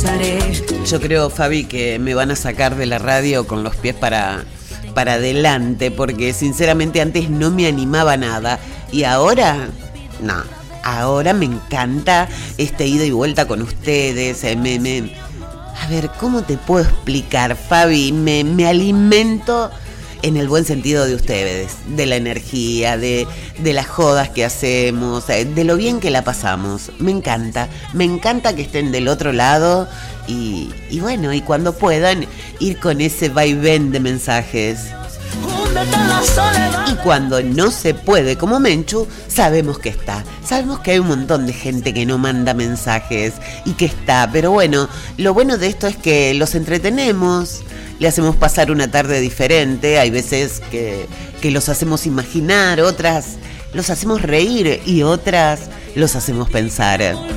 usaré. Yo creo, Fabi, que me van a sacar de la radio con los pies para adelante, porque sinceramente antes no me animaba nada y ahora, no, ahora me encanta esta ida y vuelta con ustedes. A ver, ¿cómo te puedo explicar, Fabi? Me alimento en el buen sentido de ustedes, de la energía, de las jodas que hacemos, de lo bien que la pasamos. Me encanta que estén del otro lado y bueno, y cuando puedan ir con ese vaivén de mensajes. Y cuando no se puede, como Menchu, sabemos que está. Sabemos que hay un montón de gente que no manda mensajes y que está. Pero bueno, lo bueno de esto es que los entretenemos, le hacemos pasar una tarde diferente. Hay veces que los hacemos imaginar, otras los hacemos reír y otras los hacemos pensar.